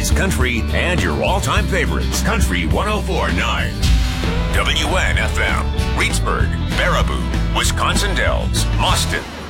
oldies, country, and your all-time favorites. Country 104.9. WNFM. Reedsburg, Baraboo, Wisconsin Dells, Austin,